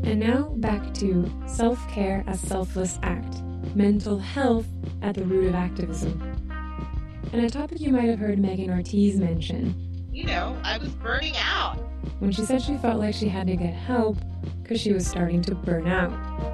And now back to self-care as selfless act, mental health at the root of activism. And a topic you might have heard Megan Ortiz mention. I was burning out. When she said she felt like she had to get help because she was starting to burn out.